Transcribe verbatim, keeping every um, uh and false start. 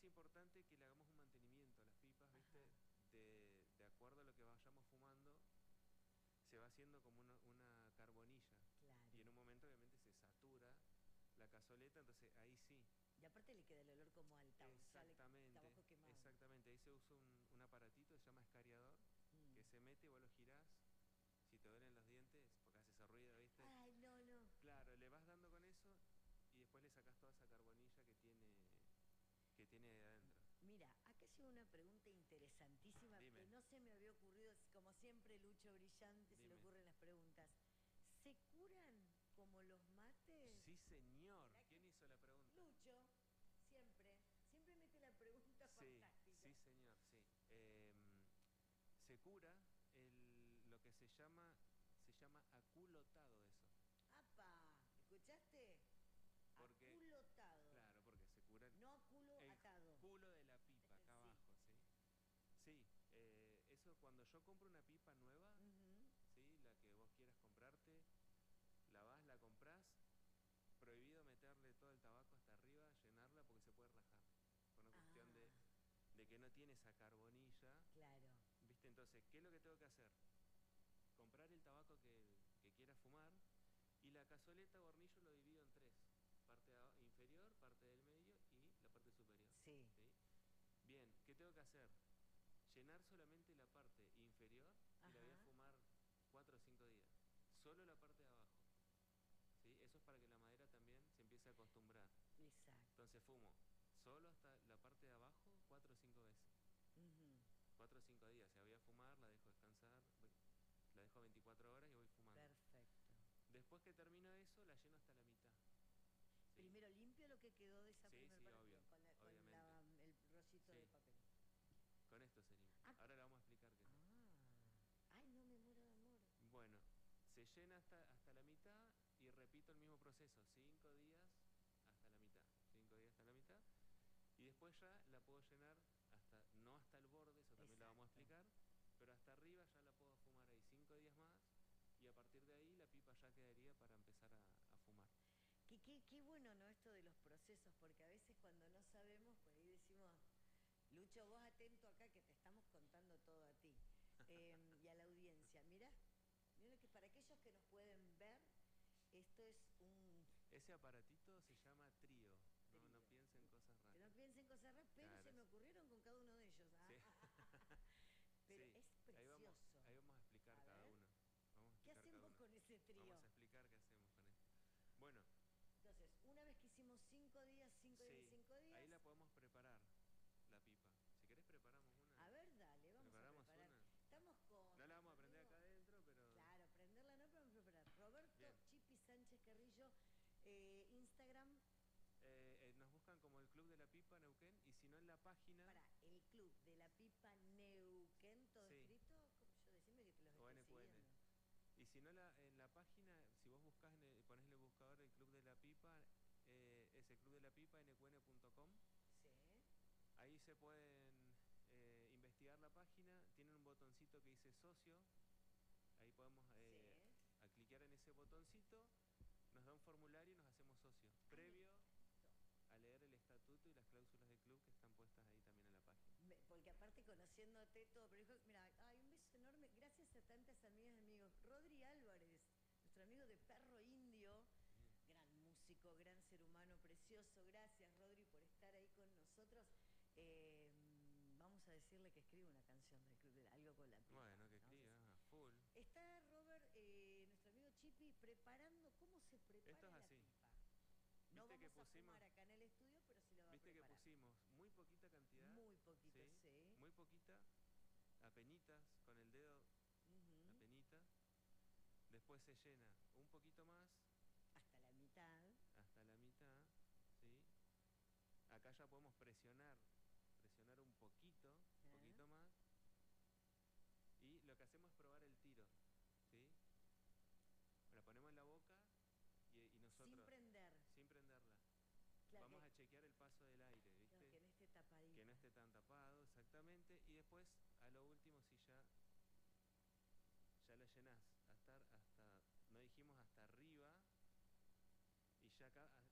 importante que le hagamos un mantenimiento a las pipas, ¿viste? De, de acuerdo a lo que vayamos fumando, se va haciendo como una, una carbonilla. Claro. Y en un momento obviamente se satura la cazoleta, entonces ahí sí. Y aparte le queda el olor como al tabaco, Exactamente, tabaco quemado. exactamente. Ahí se usa un, un aparatito que se llama escariador, mm. que se mete y vos lo girás. Si te duelen los dientes, porque hace ese ruido, ¿viste? Ay, no, no. Claro, le vas dando con eso y después le sacás toda esa carbonilla que tiene, que tiene ahí adentro. Mira, acá llega una pregunta interesantísima. Dime. Que no se me había ocurrido, como siempre Lucho brillante, Dime. se le ocurren las preguntas. ¿Se curan como los mates? Sí, señor. ¿Quién hizo la pregunta? Lucho, siempre. Siempre mete la pregunta sí, fantástica. Sí, señor, sí. Eh, se cura el, lo que se llama, se llama aculotado eso. ¡Apa! ¿Escuchaste? Porque, aculotado. Claro, porque se cura el, no a culo el atado. culo de la pipa acá sí. abajo, ¿sí? Sí, eh, eso cuando yo compro una pipa nueva, uh-huh. ¿sí? La que vos quieras comprarte, la vas, la comprás, prohibido meterle todo el tabaco hasta arriba, llenarla porque se puede rajar. Por una ah. cuestión de, de que no tiene esa carbonilla. Claro. ¿Viste? Entonces, ¿qué es lo que tengo que hacer? Comprar el tabaco que, que quiera fumar y la cazoleta o hornillo lo divido en tres. Parte inferior, parte del medio y la parte superior. Sí. ¿Sí? Bien, ¿qué tengo que hacer? Llenar solamente la parte inferior y Ajá. la voy a fumar cuatro o cinco días. Solo la parte de abajo. ¿Sí? Eso es para que la madera también se empiece a acostumbrar. Exacto. Entonces fumo solo hasta la parte de abajo cuatro o cinco veces. Uh-huh. Cuatro o cinco días. Se la voy a fumar, la dejo descansar, la dejo veinticuatro horas y voy fumando. Perfecto. Después que termino eso, la lleno hasta la mitad. ¿Sí? Primero limpio lo que quedó de esa sí, primera sí, parte obvio, con, la, con obviamente. la, el rollito sí. de papel. Con esto se limpia. Ah. Ahora le vamos a explicar qué es. Ah. Ay, no me muero de amor. Bueno, se llena hasta, hasta la mitad y repito el mismo proceso. Cinco días hasta la mitad. Cinco días hasta la mitad. Y después ya la puedo llenar hasta, no hasta el borde, eso también la vamos a explicar, pero hasta arriba ya la puedo fumar ahí cinco días más y a partir de ahí la pipa ya quedaría para empezar a, a fumar. Qué, qué, qué bueno, ¿no? Esto de los procesos, porque a veces cuando no sabemos, pues ahí decimos, Lucho, vos atento acá que te estamos contando todo a ti eh, y a la audiencia. Mirá, mirá que para aquellos que nos pueden ver, esto es un... Ese aparatito se llama trío. No, no piensen cosas raras. Que no piensen cosas raras, pero claro. Se me ocurrieron con cada uno de ellos. ¿Ah? Sí. Pero sí. Es precioso. Ahí vamos, ahí vamos a explicar a cada ver. uno. Vamos a explicar ¿Qué hacemos cada uno. con ese trío? Vamos a explicar qué hacemos con esto. Bueno. Entonces, una vez que hicimos cinco días, cinco sí. días, cinco días... Ahí la podemos preparar, la pipa. Si querés preparamos una. A ver, dale, vamos ¿Preparamos a preparar. Una? Estamos con... No la vamos a prender acá adentro, pero... Claro, prenderla no, pero vamos a preparar. Roberto Bien. Chipi Sánchez Carrillo, eh, Instagram... Eh, eh, nos buscan como el Club de la Pipa Neuquén y si no en la página... Para, el Club de la Pipa Neuquén, todo sí. escrito, como yo decime que te los estoy siguiendo. Y si no la, en la página, si vos buscás, en el, ponés en el buscador el Club de la Pipa, eh, es el Club de la Pipa, n q n punto com. Sí. Ahí se pueden eh, investigar la página, tienen un botoncito que dice socio, ahí podemos eh, sí. a cliquear en ese botoncito, nos da un formulario y nos hacemos socios. Previo... a leer el estatuto y las cláusulas del club que están puestas ahí también en la página. Porque aparte conociéndote todo, pero dijo, mira, hay un beso enorme, gracias a tantas amigas y amigos. Rodri Álvarez, nuestro amigo de Perro Indio, mm. gran músico, gran ser humano, precioso. Gracias, Rodri, por estar ahí con nosotros. Eh, vamos a decirle que escriba una canción del club, de algo con la pipa. Bueno, que escriba, full. Está Robert, eh, nuestro amigo Chipi, preparando, ¿cómo se prepara Esto es la así. pipa? No vamos que pusimos, a fumar acá en el estudio, pero sí lo va a Viste preparar. que pusimos muy poquita cantidad. Muy poquito, sí. sí. Muy poquita, apenitas, con el dedo, uh-huh. apenita. Después se llena un poquito más. Hasta la mitad. Hasta la mitad, sí. Acá ya podemos presionar, presionar un poquito, un uh-huh. poquito más. Y lo que hacemos es probar el tiro, ¿sí? La ponemos en la boca. Y, y nosotros, sin prender. Sin prenderla. Claro Vamos que, a chequear el paso del aire, ¿viste? Claro, que no esté tapadito. Que no esté tan tapado, exactamente. Y después, a lo último, si ya, ya la llenás, hasta, hasta, no dijimos hasta arriba, y ya acá